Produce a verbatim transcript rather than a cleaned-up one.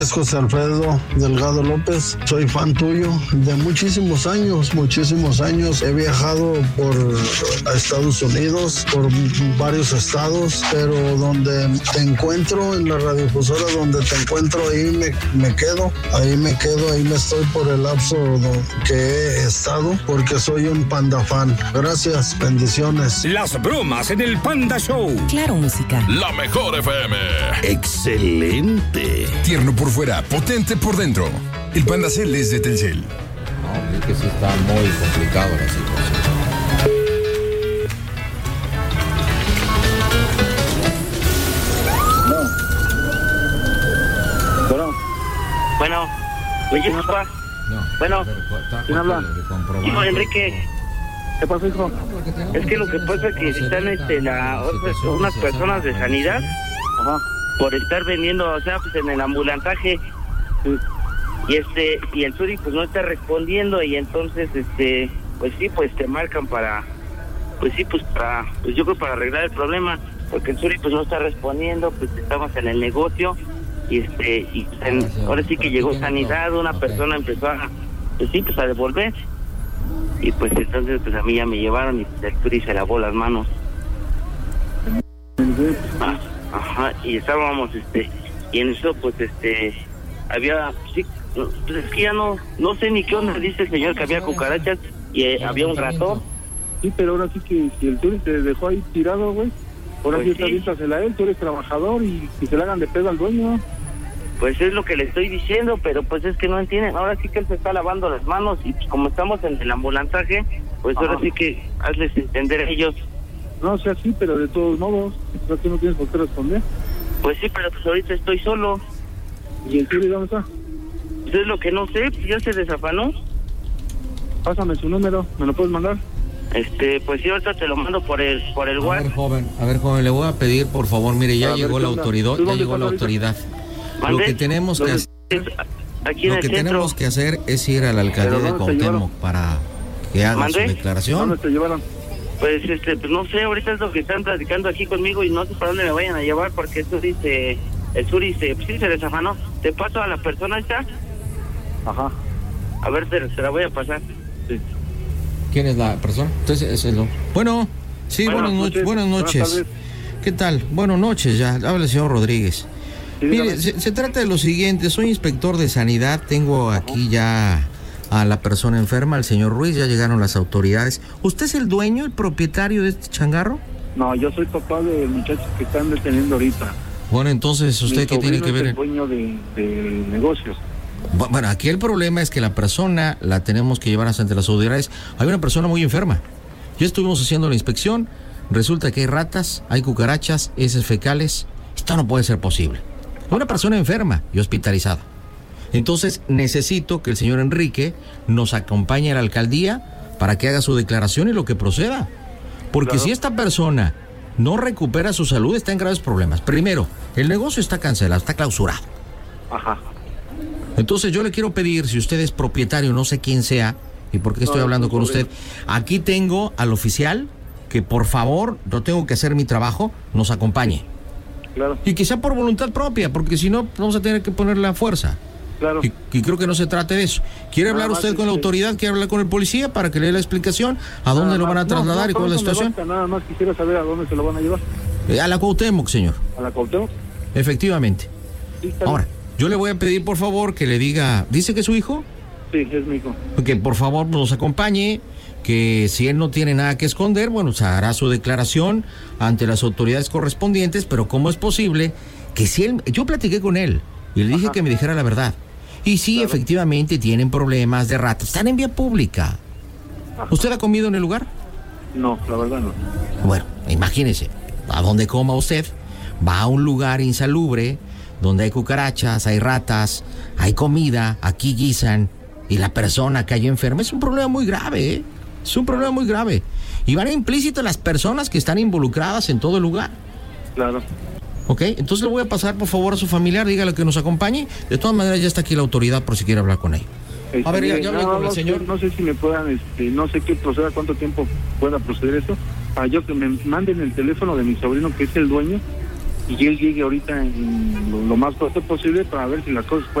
Es José Alfredo Delgado López, soy fan tuyo de muchísimos años, muchísimos años. He viajado por Estados Unidos, por varios estados, pero donde te encuentro, en la radiodifusora donde te encuentro, ahí me, me quedo, ahí me quedo, ahí me estoy por el lapso que he estado, porque soy un Panda fan. Gracias, bendiciones. Las bromas en el Panda Show. Claro, música. La mejor F M. Excelente. Tierno por fuera, potente por dentro. El Panda Cel es de Telcel. No, es que sí está muy complicado la situación. Bueno. Bueno. Oye, papá. No. Bueno. ¿Quién habla? Hijo Enrique. ¿Qué pasó, hijo? Es que lo que pasa es que están este, la, otras, unas personas de sanidad. Ajá. Por estar vendiendo, o sea, pues en el ambulantaje. Sí. Y este, y el Suri pues no está respondiendo, y entonces este, pues sí, pues te marcan para, pues sí, pues para, pues yo creo para arreglar el problema, porque el Suri pues no está respondiendo, pues estamos en el negocio, y este, y en, ahora sí que llegó sanidad, una persona empezó a, pues sí, pues a devolver, y pues entonces pues a mí ya me llevaron y el Suri se lavó las manos. Ah, ajá, y estábamos este, y en eso pues este, había, sí, pues es que ya no, no sé ni qué onda, dice el señor que había cucarachas y eh, había un ratón. Sí, pero ahora sí que si el Turi te dejó ahí tirado, güey, ahora Pues sí está sí. aviéntasela a él, tú eres trabajador y que se le hagan de pedo al dueño. Pues es lo que le estoy diciendo, pero pues es que no entienden. Ahora sí que él se está lavando las manos y pues como estamos en el ambulantaje, pues Ajá. ahora sí que hazles entender a ellos. No, o sea, sí, pero de todos modos, o sea, tú no tienes por qué responder. Pues sí, pero pues ahorita estoy solo. ¿Y el Turi dónde está? Pues es lo que no sé, pues ya se desafanó. Pásame su número, ¿me lo puedes mandar? Este, pues sí, ahorita te lo mando por el por el A ver, WhatsApp. joven, a ver, joven, le voy a pedir, por favor, mire, ya A ver, llegó ¿qué la onda? autoridad, ¿Tú ya dónde llegó la estás autoridad. Lo ¿Mande? que tenemos que ¿Dónde? hacer, Aquí en lo el que centro. tenemos que hacer es ir a la alcaldía ¿Pero de dónde te llevaron? Cuauhtémoc para que haga ¿Mande? su ¿Dónde declaración. te llevaron? Pues este, pues no sé, ahorita es lo que están platicando aquí conmigo y no sé para dónde me vayan a llevar porque el Suri se, el Suri se, pues sí se desafanó. Te paso a la persona esta, Ajá. a ver, te, te la voy a pasar. Sí. ¿Quién es la persona? Entonces, es el... Bueno, sí, Buenas buenas noches. noches. Buenas Buenas noches. tardes. ¿Qué tal? Buenas noches, ya. Habla el señor Rodríguez. Sí, Mire, dígame. se, se trata de lo siguiente. Soy inspector de sanidad. Tengo aquí ya a la persona enferma, al señor Ruiz. Ya llegaron las autoridades. ¿Usted es el dueño, el propietario de este changarro? No, yo soy papá del muchacho que están deteniendo ahorita. Bueno, entonces, ¿usted Mi qué tiene sobrino que ver? es el dueño de, del negocio. Bueno, aquí el problema es que la persona la tenemos que llevar ante las autoridades. Hay una persona muy enferma. Ya estuvimos haciendo la inspección. Resulta que hay ratas, hay cucarachas, heces fecales. Esto no puede ser posible. Una persona enferma y hospitalizada. Entonces necesito que el señor Enrique nos acompañe a la alcaldía para que haga su declaración y lo que proceda. Porque Claro. si esta persona no recupera su salud, está en graves problemas. Primero, el negocio está cancelado, está clausurado. Ajá. Entonces yo le quiero pedir, si usted es propietario, no sé quién sea, y por qué estoy No, hablando no, con no, usted, aquí tengo al oficial que por favor, no tengo que hacer mi trabajo, nos acompañe. Claro, Y quizá por voluntad propia, porque si no, vamos a tener que ponerle la fuerza. claro. Y, y creo que no se trate de eso. ¿Quiere Nada hablar más usted con la este- autoridad? ¿Quiere hablar con el policía para que le dé la explicación? ¿A dónde Nada lo van a más. No, trasladar no, y cuál es la con eso me situación? basta, nada más quisiera saber a dónde se lo van a llevar. Eh, a la Cuauhtémoc, señor. ¿A la Cuauhtémoc? Efectivamente. Sí, está Ahora, bien. yo le voy a pedir, por favor, que le diga... ¿Dice que es su hijo? Sí, es mi hijo. Que por favor nos acompañe, que si él no tiene nada que esconder, bueno, se hará su declaración ante las autoridades correspondientes, pero ¿cómo es posible que si él... Yo platiqué con él y le dije Ajá. que me dijera la verdad. Y sí, Claro. efectivamente tienen problemas de ratas, están en vía pública. Ajá. ¿Usted ha comido en el lugar? No, la verdad no. Bueno, imagínese, a donde coma usted, va a un lugar insalubre, donde hay cucarachas, hay ratas, hay comida, aquí guisan, y la persona que hay enferma, es un problema muy grave, ¿eh? Es un problema muy grave. Y van implícitas las personas que están involucradas en todo el lugar. Claro. ¿Ok? Entonces le voy a pasar, por favor, a su familiar, dígale que nos acompañe. De todas maneras, ya está aquí la autoridad por si quiere hablar con él. Este, A ver, ya- ya hablé no, con el no, señor. No sé si me puedan, este, no sé qué proceda, cuánto tiempo pueda proceder eso. Para yo que me manden el teléfono de mi sobrino, que es el dueño, y él llegue ahorita en lo, lo más pronto posible para ver si las cosas pueden